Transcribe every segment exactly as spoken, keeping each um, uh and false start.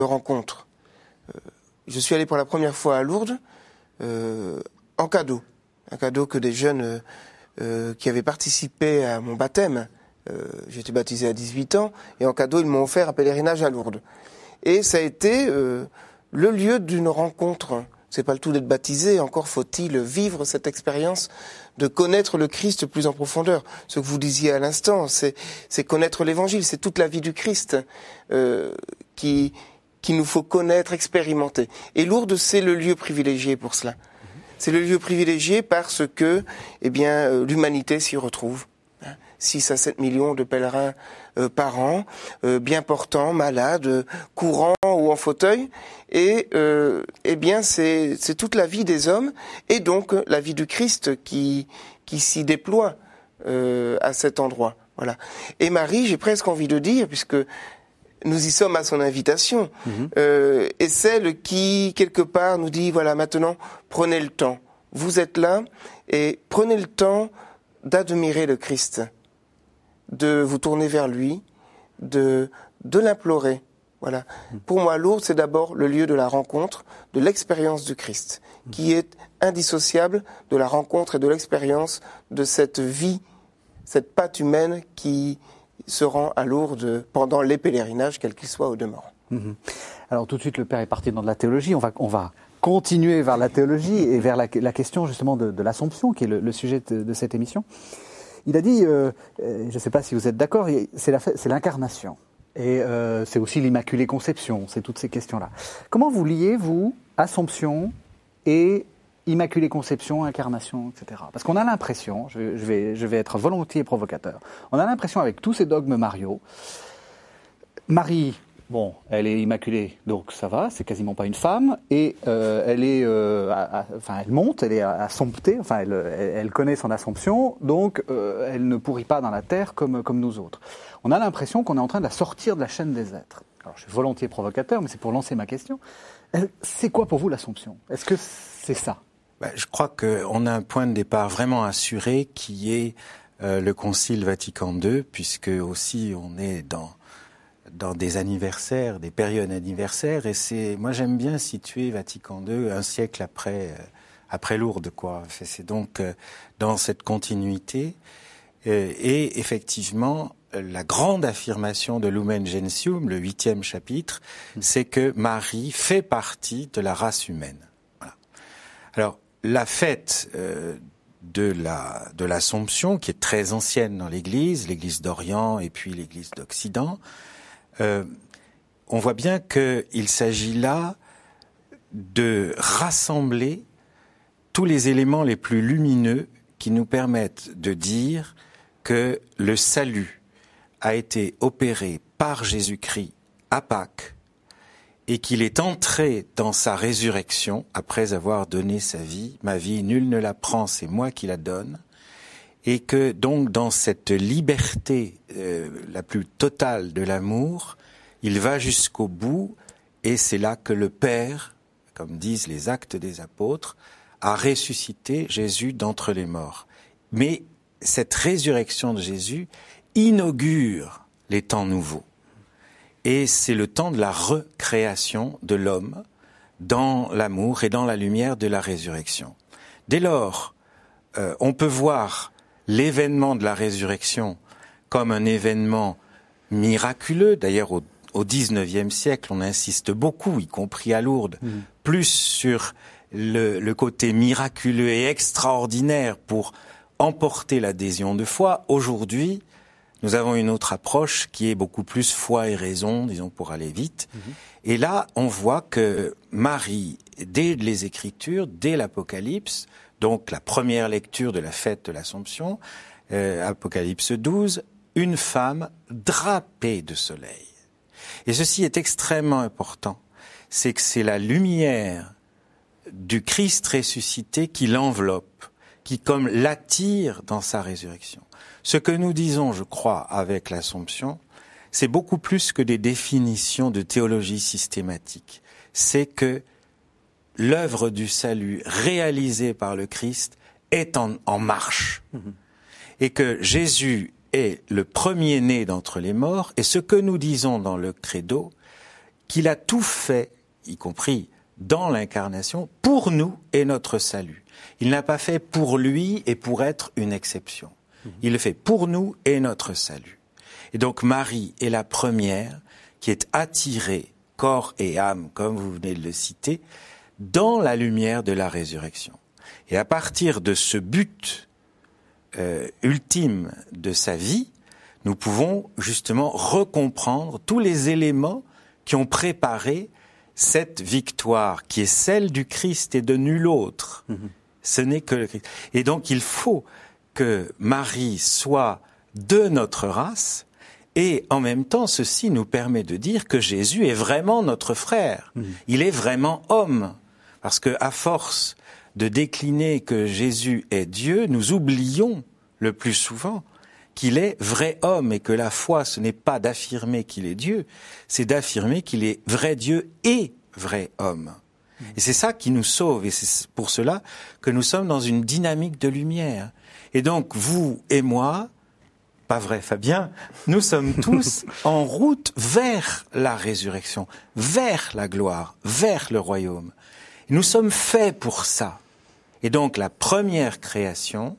rencontre. Euh, je suis allé pour la première fois à Lourdes euh, en cadeau. Un cadeau que des jeunes euh, euh, qui avaient participé à mon baptême, euh, j'ai été baptisé à dix-huit ans, et en cadeau ils m'ont offert un pèlerinage à Lourdes. Et ça a été euh, le lieu d'une rencontre. C'est pas le tout d'être baptisé, encore faut-il vivre cette expérience de connaître le Christ plus en profondeur. Ce que vous disiez à l'instant, c'est, c'est connaître l'Évangile, c'est toute la vie du Christ euh, qui, qui nous faut connaître, expérimenter. Et Lourdes, c'est le lieu privilégié pour cela. C'est le lieu privilégié parce que, eh bien, euh, l'humanité s'y retrouve. Hein, six à sept millions de pèlerins euh, par an, euh, bien portants, malades, euh, courants ou en fauteuil. Et euh, eh bien, c'est, c'est toute la vie des hommes et donc la vie du Christ qui, qui s'y déploie euh, à cet endroit. Voilà. Et Marie, j'ai presque envie de dire, puisque nous y sommes à son invitation, mmh. euh, est celle qui, quelque part, nous dit, voilà, maintenant, prenez le temps. Vous êtes là et prenez le temps d'admirer le Christ, de vous tourner vers lui, de, de l'implorer. Voilà. Mmh. Pour moi, Lourdes, c'est d'abord le lieu de la rencontre, de l'expérience du Christ, mmh. qui est indissociable de la rencontre et de l'expérience de cette vie, cette patte humaine qui se rend à Lourdes pendant les pèlerinages, quels qu'ils soient au demeurant. Mmh. Alors tout de suite, le Père est parti dans de la théologie. On va, on va continuer vers la théologie et vers la, la question justement de, de l'Assomption, qui est le, le sujet de, de cette émission. Il a dit, euh, je ne sais pas si vous êtes d'accord, c'est, la, c'est l'incarnation. Et euh, c'est aussi l'Immaculée Conception, c'est toutes ces questions-là. Comment vous liez, vous, Assomption et Immaculée Conception, Incarnation, et cetera. Parce qu'on a l'impression, je vais, je vais, je vais être volontiers provocateur, on a l'impression avec tous ces dogmes mariaux, Marie, bon, elle est immaculée, donc ça va, c'est quasiment pas une femme, et euh, elle est, euh, à, à, enfin, elle monte, elle est assomptée, enfin, elle, elle, elle connaît son Assomption, donc euh, elle ne pourrit pas dans la terre comme, comme nous autres. On a l'impression qu'on est en train de la sortir de la chaîne des êtres. Alors, je suis volontiers provocateur, mais c'est pour lancer ma question. C'est quoi pour vous l'Assomption ? Est-ce que c'est ça ? Ben, je crois qu'on a un point de départ vraiment assuré qui est euh, le Concile Vatican deux, puisque aussi on est dans dans des anniversaires, des périodes anniversaires, et c'est, moi j'aime bien situer Vatican deux un siècle après euh, après Lourdes, quoi. C'est, c'est donc euh, dans cette continuité euh, et effectivement la grande affirmation de Lumen Gentium, le huitième chapitre, c'est que Marie fait partie de la race humaine. Voilà. Alors la fête euh, de la de l'Assomption, qui est très ancienne dans l'Église, l'Église d'Orient et puis l'Église d'Occident, euh, on voit bien qu'il s'agit là de rassembler tous les éléments les plus lumineux qui nous permettent de dire que le salut a été opéré par Jésus-Christ à Pâques et qu'il est entré dans sa résurrection après avoir donné sa vie. Ma vie, nul ne la prend, c'est moi qui la donne. Et que donc dans cette liberté euh, la plus totale de l'amour, il va jusqu'au bout et c'est là que le Père, comme disent les Actes des Apôtres, a ressuscité Jésus d'entre les morts. Mais cette résurrection de Jésus inaugure les temps nouveaux. Et c'est le temps de la recréation de l'homme dans l'amour et dans la lumière de la résurrection. Dès lors, euh, on peut voir l'événement de la résurrection comme un événement miraculeux. D'ailleurs, au, au dix-neuvième siècle, on insiste beaucoup, y compris à Lourdes, mmh. plus sur le, le côté miraculeux et extraordinaire pour emporter l'adhésion de foi. Aujourd'hui, nous avons une autre approche qui est beaucoup plus foi et raison, disons, pour aller vite. Mmh. Et là, on voit que Marie, dès les Écritures, dès l'Apocalypse, donc la première lecture de la fête de l'Assomption, euh, Apocalypse douze, une femme drapée de soleil. Et ceci est extrêmement important. C'est que c'est la lumière du Christ ressuscité qui l'enveloppe, qui comme l'attire dans sa résurrection. Ce que nous disons, je crois, avec l'Assomption, c'est beaucoup plus que des définitions de théologie systématique. C'est que l'œuvre du salut réalisée par le Christ est en, en marche. Mmh. Et que Jésus est le premier-né d'entre les morts, et ce que nous disons dans le credo, qu'il a tout fait, y compris dans l'incarnation, pour nous et notre salut. Il n'a pas fait pour lui et pour être une exception. Il le fait pour nous et notre salut. Et donc Marie est la première qui est attirée, corps et âme, comme vous venez de le citer, dans la lumière de la résurrection. Et à partir de ce but euh, ultime de sa vie, nous pouvons justement recomprendre tous les éléments qui ont préparé cette victoire qui est celle du Christ et de nul autre. Mmh. Ce n'est que le Christ. Et donc il faut que Marie soit de notre race, et en même temps ceci nous permet de dire que Jésus est vraiment notre frère. Mmh. Il est vraiment homme. Parce que à force de décliner que Jésus est Dieu, nous oublions le plus souvent qu'il est vrai homme et que la foi, ce n'est pas d'affirmer qu'il est Dieu, c'est d'affirmer qu'il est vrai Dieu et vrai homme. Et c'est ça qui nous sauve, et c'est pour cela que nous sommes dans une dynamique de lumière. Et donc, vous et moi, pas vrai Fabien, nous sommes tous en route vers la résurrection, vers la gloire, vers le royaume. Et nous sommes faits pour ça. Et donc, la première création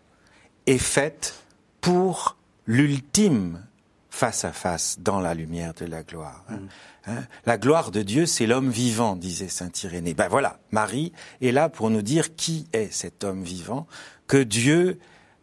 est faite pour l'ultime face à face dans la lumière de la gloire. Mmh. Hein, la gloire de Dieu, c'est l'homme vivant, disait saint Irénée. Ben voilà, Marie est là pour nous dire qui est cet homme vivant que Dieu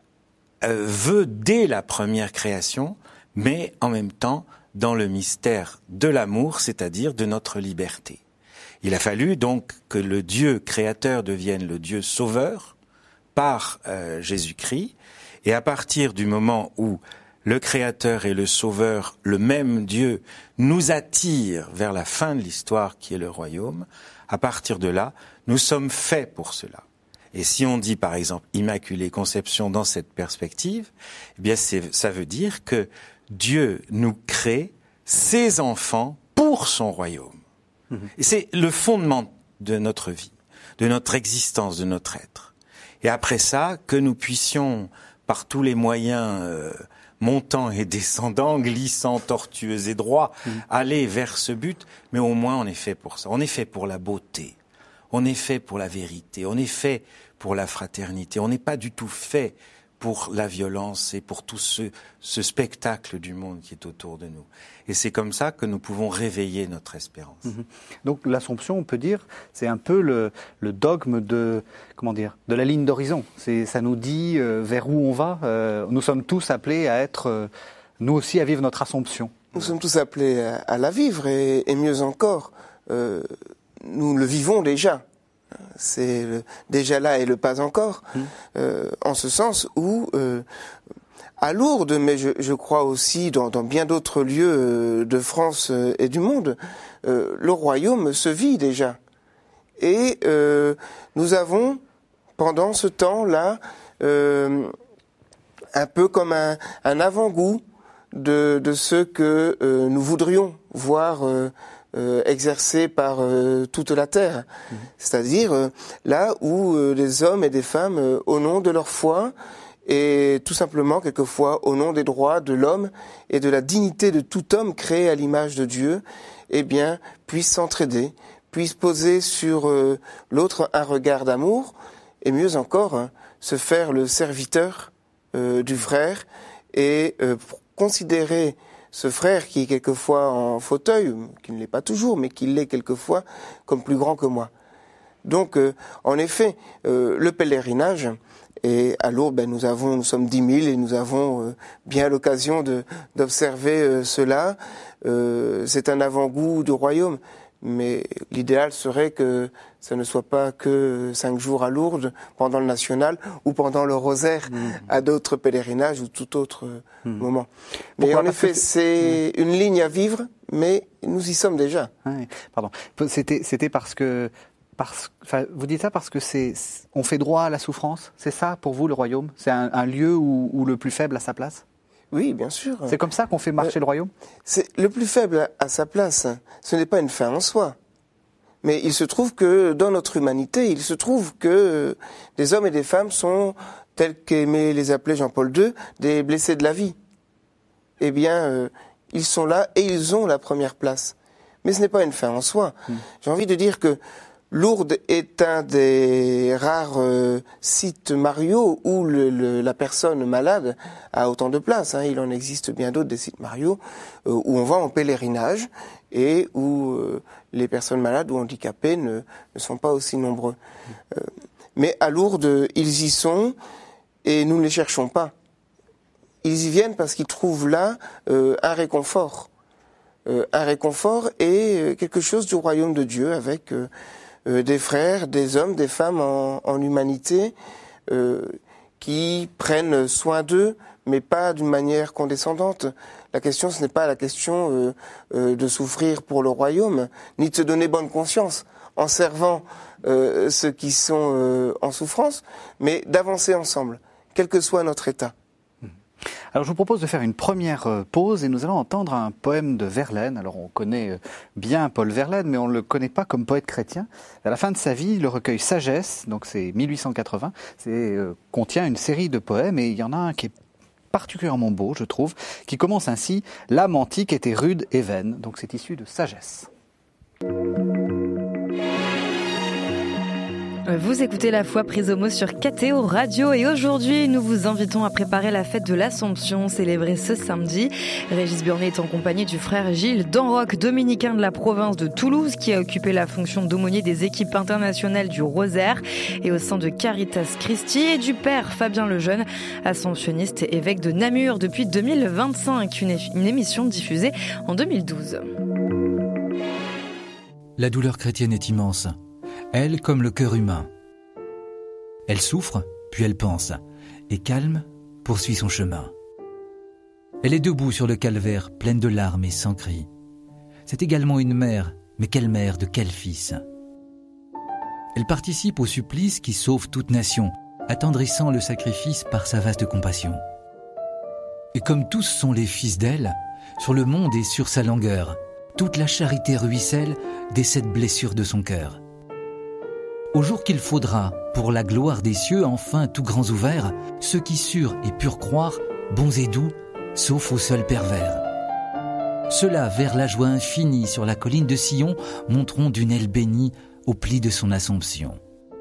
euh, veut dès la première création, mais en même temps dans le mystère de l'amour, c'est-à-dire de notre liberté. Il a fallu donc que le Dieu créateur devienne le Dieu sauveur par euh, Jésus-Christ. Et à partir du moment où le Créateur et le Sauveur, le même Dieu, nous attire vers la fin de l'histoire qui est le royaume, à partir de là, nous sommes faits pour cela. Et si on dit par exemple Immaculée Conception dans cette perspective, eh bien c'est, ça veut dire que Dieu nous crée ses enfants pour son royaume. Mmh. Et c'est le fondement de notre vie, de notre existence, de notre être. Et après ça, que nous puissions par tous les moyens euh, montants et descendants, glissants, tortueux et droits, mmh. aller vers ce but, mais au moins on est fait pour ça. On est fait pour la beauté, on est fait pour la vérité, on est fait pour la fraternité, on n'est pas du tout fait pour la violence et pour tout ce, ce spectacle du monde qui est autour de nous. Et c'est comme ça que nous pouvons réveiller notre espérance. Mmh. Donc l'Assomption, on peut dire, c'est un peu le, le dogme de, comment dire, de la ligne d'horizon. C'est, ça nous dit euh, vers où on va. Euh, nous sommes tous appelés à être, euh, nous aussi, à vivre notre Assomption. Nous sommes tous appelés à, à la vivre et, et mieux encore, euh, nous le vivons déjà. C'est le, déjà là et le pas encore, mmh. euh, en ce sens où, euh, à Lourdes, mais je, je crois aussi dans, dans bien d'autres lieux euh, de France euh, et du monde, euh, le royaume se vit déjà. Et euh, nous avons, pendant ce temps-là, euh, un peu comme un, un avant-goût de, de ce que euh, nous voudrions voir euh, Euh, exercé par euh, toute la terre, mmh. c'est-à-dire euh, là où euh, des hommes et des femmes, euh, au nom de leur foi, et tout simplement quelquefois au nom des droits de l'homme et de la dignité de tout homme créé à l'image de Dieu, eh bien, puissent s'entraider, puissent poser sur euh, l'autre un regard d'amour, et mieux encore, hein, se faire le serviteur euh, du frère, et euh, considérer ce frère qui est quelquefois en fauteuil, qui ne l'est pas toujours, mais qui l'est quelquefois, comme plus grand que moi. Donc, euh, en effet, euh, le pèlerinage, et à Lourdes, ben, nous avons, nous sommes dix mille et nous avons euh, bien l'occasion de, d'observer euh, cela. Euh, c'est un avant-goût du royaume, mais l'idéal serait que ça ne soit pas que cinq jours à Lourdes pendant le national ou pendant le rosaire mmh. à d'autres pèlerinages ou tout autre mmh. moment. Mais Pourquoi en effet, c'est mmh. une ligne à vivre, mais nous y sommes déjà. Oui, pardon. C'était, c'était parce que, parce, enfin, vous dites ça parce que c'est, on fait droit à la souffrance. C'est ça pour vous le royaume ? C'est un, un lieu où, où le plus faible a sa place ? Oui, bien sûr. C'est comme ça qu'on fait marcher euh, le royaume ? C'est le plus faible à sa place. Ce n'est pas une fin en soi. Mais il se trouve que dans notre humanité, il se trouve que des hommes et des femmes sont, tels qu'aimait les appeler Jean-Paul deux, des blessés de la vie. Eh bien, euh, ils sont là et ils ont la première place. mais ce n'est pas une fin en soi. Mmh. J'ai envie de dire que Lourdes est un des rares euh, sites Mario où le, le, la personne malade a autant de place. Hein. Il en existe bien d'autres des sites Mario euh, où on va en pèlerinage et où euh, les personnes malades ou handicapées ne, ne sont pas aussi nombreux. Euh, mais à Lourdes, ils y sont et nous ne les cherchons pas. Ils y viennent parce qu'ils trouvent là euh, un réconfort. Euh, un réconfort et quelque chose du royaume de Dieu avec... Euh, Euh, des frères, des hommes, des femmes en, en humanité euh, qui prennent soin d'eux, mais pas d'une manière condescendante. La question, ce n'est pas la question euh, euh, de souffrir pour le royaume, ni de se donner bonne conscience en servant euh, ceux qui sont euh, en souffrance, mais d'avancer ensemble, quel que soit notre état. Alors je vous propose de faire une première pause et nous allons entendre un poème de Verlaine. Alors on connaît bien Paul Verlaine, mais on ne le connaît pas comme poète chrétien. À la fin de sa vie, le recueil Sagesse, donc c'est mille huit cent quatre-vingts, c'est, euh, contient une série de poèmes et il y en a un qui est particulièrement beau, je trouve, qui commence ainsi « L'âme antique était rude et vaine ». Donc c'est issu de Sagesse. Vous écoutez La Foi prise au mot sur K T O Radio et aujourd'hui nous vous invitons à préparer la fête de l'Assomption célébrée ce samedi. Régis Burnet est en compagnie du frère Gilles Danroc, dominicain de la province de Toulouse, qui a occupé la fonction d'aumônier des équipes internationales du Rosaire et au sein de Caritas Christi, et du père Fabien Lejeune, assomptionniste et évêque de Namur depuis deux mille vingt-cinq, une, une émission diffusée en deux mille douze. La douleur chrétienne est immense. Elle comme le cœur humain. Elle souffre, puis elle pense, et calme, poursuit son chemin. Elle est debout sur le calvaire, pleine de larmes et sans cri. C'est également une mère, mais quelle mère, de quel fils? Elle participe au supplice qui sauve toute nation, attendrissant le sacrifice par sa vaste compassion. Et comme tous sont les fils d'elle, sur le monde et sur sa langueur, toute la charité ruisselle des sept blessures de son cœur. Au jour qu'il faudra, pour la gloire des cieux, enfin tout grands ouverts, ceux qui sûrs et purent croire, bons et doux, sauf aux seuls pervers. Ceux-là, vers la joie infinie sur la colline de Sion, monteront d'une aile bénie au pli de son Assomption.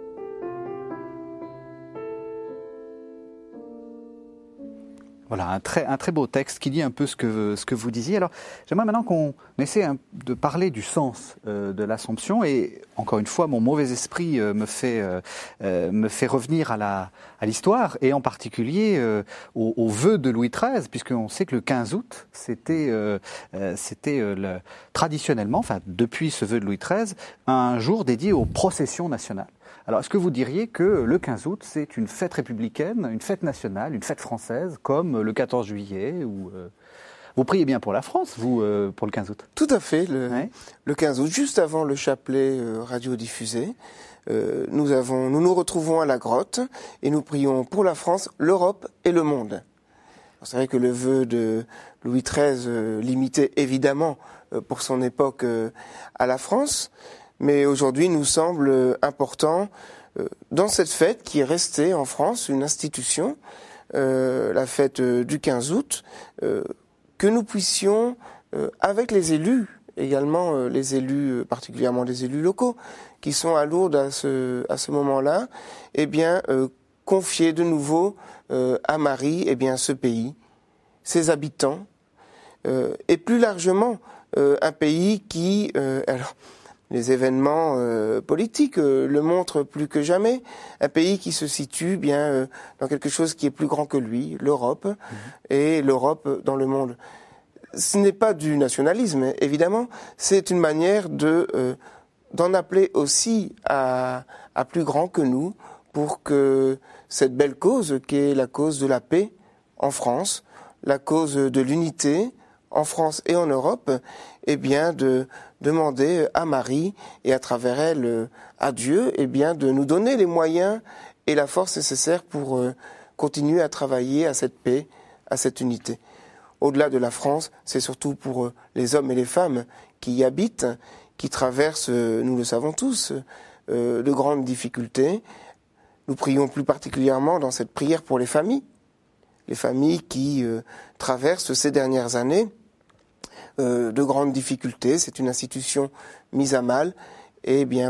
Voilà, un très, un très beau texte qui dit un peu ce que, ce que vous disiez. Alors, j'aimerais maintenant qu'on essaie un, de parler du sens euh, de l'Assomption. Et encore une fois, mon mauvais esprit euh, me, fait, euh, euh, me fait revenir à, la, à l'histoire, et en particulier euh, au, au vœu de Louis treize, puisqu'on sait que le quinze août, c'était, euh, euh, c'était euh, le, traditionnellement, enfin depuis ce vœu de Louis treize, un jour dédié aux processions nationales. Alors, est-ce que vous diriez que le quinze août, c'est une fête républicaine, une fête nationale, une fête française, comme le quatorze juillet ou, euh... Vous priez bien pour la France, vous, euh, pour le quinze août? Tout à fait. Le, ouais. le quinze août, juste avant le chapelet euh, radiodiffusé, euh, nous, avons, nous nous retrouvons à la grotte et nous prions pour la France, l'Europe et le monde. Alors, c'est vrai que le vœu de Louis treize euh, limitait évidemment euh, pour son époque euh, à la France, mais aujourd'hui, il nous semble important, euh, dans cette fête qui est restée en France une institution, euh, la fête euh, du quinze août, euh, que nous puissions, euh, avec les élus, également euh, les élus, euh, particulièrement les élus locaux, qui sont à Lourdes à ce, à ce moment-là, eh bien, euh, confier de nouveau euh, à Marie eh bien, ce pays, ses habitants, euh, et plus largement, euh, un pays qui... Euh, alors, les événements euh, politiques euh, le montrent plus que jamais. Un pays qui se situe bien euh, dans quelque chose qui est plus grand que lui, l'Europe, mmh. et l'Europe dans le monde. Ce n'est pas du nationalisme, évidemment. C'est une manière de euh, d'en appeler aussi à, à plus grand que nous pour que cette belle cause, qui est la cause de la paix en France, la cause de l'unité en France et en Europe, eh bien de demander à Marie et à travers elle à Dieu, eh bien de nous donner les moyens et la force nécessaire pour euh, continuer à travailler à cette paix, à cette unité. Au-delà de la France, c'est surtout pour euh, les hommes et les femmes qui y habitent, qui traversent, euh, nous le savons tous, euh, de grandes difficultés. Nous prions plus particulièrement dans cette prière pour les familles, les familles qui euh, traversent ces dernières années euh, de grandes difficultés. C'est une institution mise à mal. Et bien